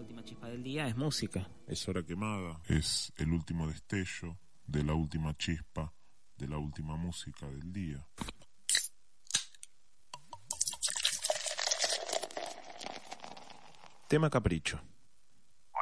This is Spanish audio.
última chispa del día es música. Es hora quemada, es el último destello de la última chispa, de la última música del día. Tema capricho.